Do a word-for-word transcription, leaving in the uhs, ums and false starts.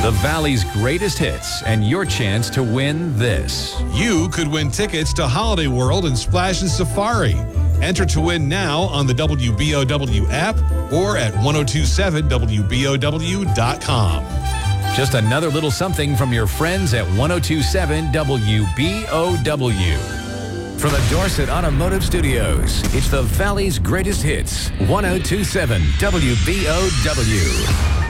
The Valley's greatest hits and your chance to win this. You could win tickets to Holiday World and Splash and Safari. Enter to win now on the W B O W app or at ten twenty-seven W B O W dot com. Just another little something from your friends at ten twenty-seven W B O W. From the Dorset Automotive Studios, it's the Valley's greatest hits, ten twenty-seven W B O W.